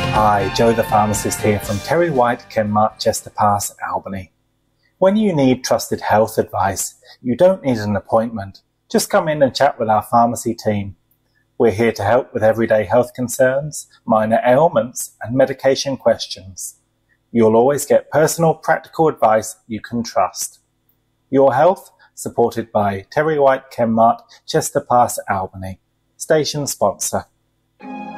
Hi, Joe the pharmacist here from Terry White Chemmart, Chester Pass, Albany. When you need trusted health advice, you don't need an appointment. Just come in and chat with our pharmacy team. We're here to help with everyday health concerns, minor ailments, and medication questions. You'll always get personal, practical advice you can trust. Your health, supported by Terry White Chemmart, Chester Pass, Albany. Station sponsor.